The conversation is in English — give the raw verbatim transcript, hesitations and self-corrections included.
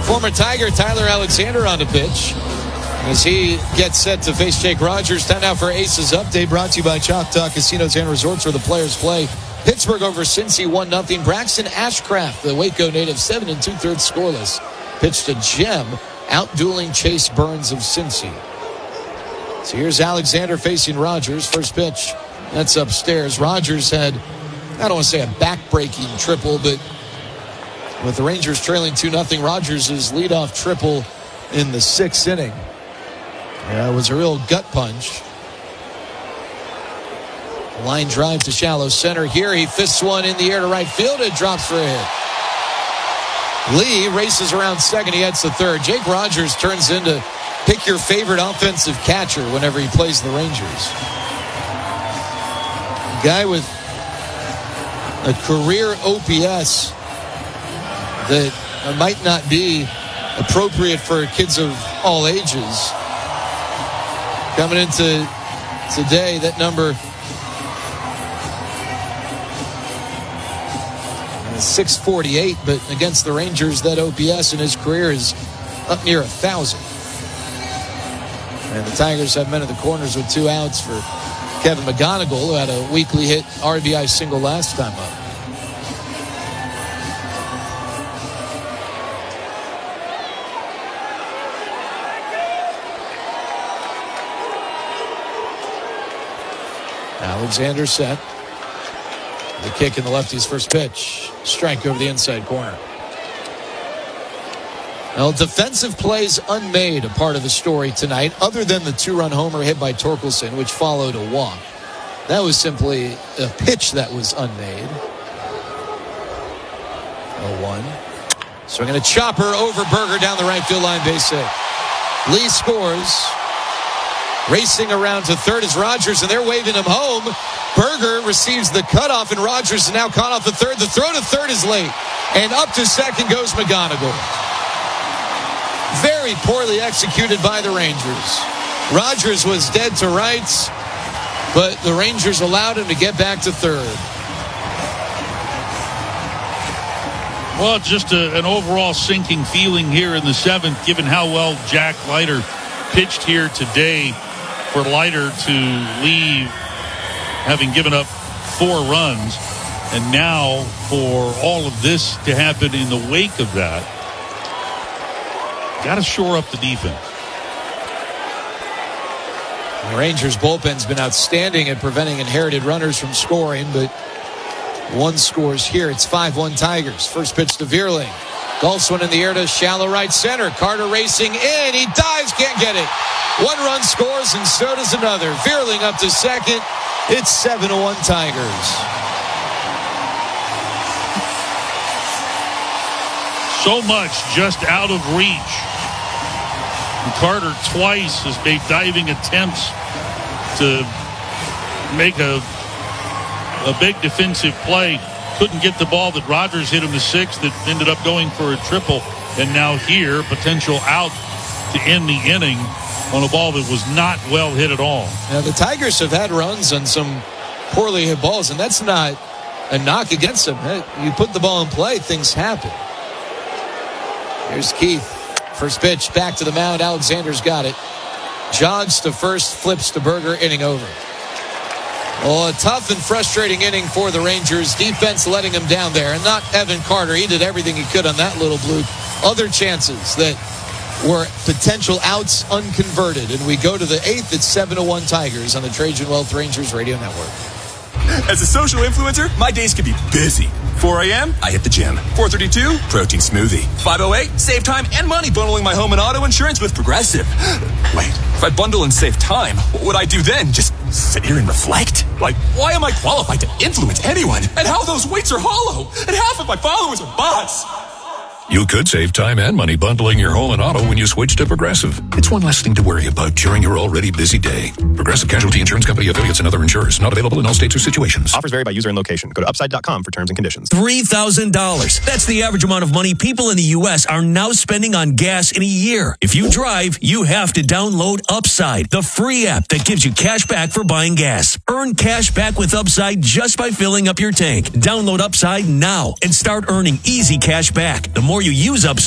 Former Tiger Tyler Alexander on the pitch as he gets set to face Jake Rogers. Time now for Aces Update, brought to you by Choctaw Casinos and Resorts, where the players play. Pittsburgh over Cincy, one nothing. Braxton Ashcraft, the Waco native, seven and two-thirds scoreless, pitched a gem, outdueling Chase Burns of Cincy. So here's Alexander facing Rogers. First pitch, that's upstairs. Rogers had, I don't want to say a back-breaking triple, but with the Rangers trailing two nothing, Rogers' leadoff triple in the sixth inning. Yeah, it was a real gut punch. Line drive to shallow center. Here he fists one in the air to right field. It drops for a hit. Lee races around second. He heads to third. Jake Rogers turns into pick your favorite offensive catcher whenever he plays the Rangers. A guy with a career O P S that might not be appropriate for kids of all ages. Coming into today, that number six forty-eight, but against the Rangers, that O P S in his career is up near a thousand. And the Tigers have men in the corners with two outs for Kevin McGonigal, who had a weekly hit R B I single last time up. Alexander set. The kick in the lefty's first pitch. Strike over the inside corner. Well, defensive plays unmade a part of the story tonight, other than the two-run homer hit by Torkelson, which followed a walk. That was simply a pitch that was unmade. oh one. Swinging a chopper over Berger down the right field line, base hit. Lee scores. Racing around to third is Rogers, and they're waving him home. Berger receives the cutoff, and Rogers is now caught off the third. The throw to third is late, and up to second goes McGonigal. Very poorly executed by the Rangers. Rogers was dead to rights, but the Rangers allowed him to get back to third. Well, just a, an overall sinking feeling here in the seventh, given how well Jack Leiter pitched here today. For Leiter to leave having given up four runs, and now for all of this to happen in the wake of that, got to shore up the defense. The Rangers bullpen's been outstanding at preventing inherited runners from scoring, but one scores here. It's five one Tigers. First pitch to Vierling. Golfs one in the air to shallow right center. Carter racing in. He dives, can't get it. One run scores, and so does another. Vierling up to second. It's seven to one Tigers. So much just out of reach. And Carter twice has made diving attempts to make a, a big defensive play. Couldn't get the ball that Rogers hit him to sixth that ended up going for a triple. And now here, potential out to end the inning on a ball that was not well hit at all. Now, the Tigers have had runs on some poorly hit balls, and that's not a knock against them. You put the ball in play, things happen. Here's Keith. First pitch, back to the mound. Alexander's got it. Jogs to first, flips to Berger, inning over. Well, a tough and frustrating inning for the Rangers. Defense letting him down there. And not Evan Carter. He did everything he could on that little blue. Other chances that were potential outs unconverted. And we go to the eighth. It's seven to one Tigers on the Trajan Wealth Rangers Radio Network. As a social influencer, my days can be busy. four a.m., I hit the gym. four thirty-two, protein smoothie. five oh eight, save time and money bundling my home and auto insurance with Progressive. Wait, if I bundle and save time, what would I do then? Just sit here and reflect? Like, why am I qualified to influence anyone? And how those weights are hollow? And half of my followers are bots. You could save time and money bundling your home and auto when you switch to Progressive. It's one less thing to worry about during your already busy day. Progressive Casualty Insurance Company, affiliates, and other insurers. Not available in all states or situations. Offers vary by user and location. Go to upside dot com for terms and conditions. three thousand dollars. That's the average amount of money people in the U S are now spending on gas in a year. If you drive, you have to download Upside, the free app that gives you cash back for buying gas. Earn cash back with Upside just by filling up your tank. Download Upside now and start earning easy cash back. The more you use Upside,